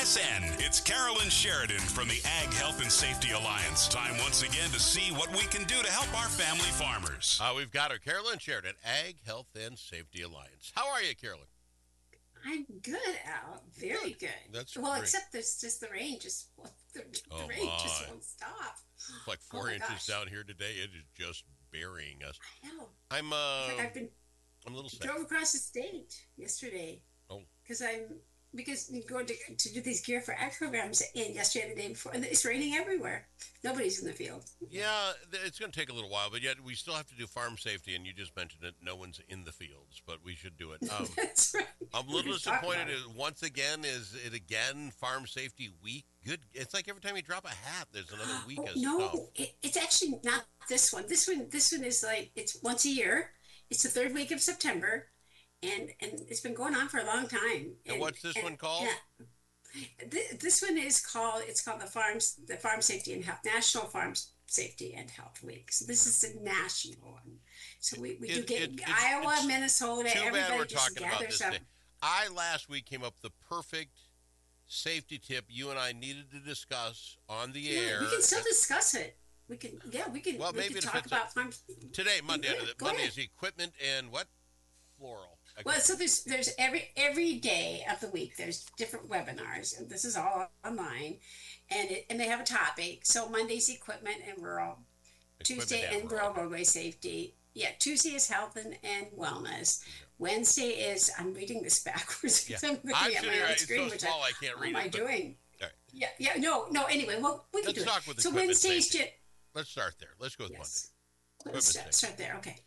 KSSN. It's Carolyn Sheridan from the Ag Health and Safety Alliance. Time once again to see what we can do to help our family farmers. We've got her, Carolyn Sheridan, Ag Health and Safety Alliance. How are you, Carolyn? I'm good, Al. Very good. That's well, great. Except there's just the rain just rain just won't stop. It's like 4 inches down here today. It is just burying us. I know. I'm I'm a little sick. drove across the state yesterday. Oh. Because you're going to do these Gear for Ag programs, and yesterday and the day before, and it's raining everywhere. Nobody's in the field. Yeah, it's going to take a little while, but yet we still have to do farm safety, and you just mentioned it. No one's in the fields, but we should do it. That's right. I'm a little disappointed. Once again, is it again Farm Safety Week? Good. It's like every time you drop a hat, there's another week of stuff. No, it's actually not this one. This one is like, it's once a year. It's the third week of September. And it's been going on for a long time. And what's this one called? Yeah, this one is called the Farm Safety and Health National Farm Safety and Health Week. So this is the national one. So we do get Iowa, Minnesota. Too bad we're everybody just talking about gathers this up. day. I last week came up with the perfect safety tip you and I needed to discuss on the air. We can still discuss it. We can. Well, maybe talk about farm. Today, Monday. Go Monday ahead. is equipment and what? Floral. Well, so there's every day of the week there's different webinars, and this is all online, and they have a topic. So Monday's equipment and rural, Tuesday and rural roadway safety. Yeah, Tuesday is health and wellness. Wednesday is, I'm reading this backwards because I'm looking at my own screen, it's so small I can't read it. What am I doing? All right. Yeah, no. Anyway, well, we can do Let's talk it. with So equipment Wednesday's safety. Let's start there. Let's go with yes. Monday. Let's start there. Okay.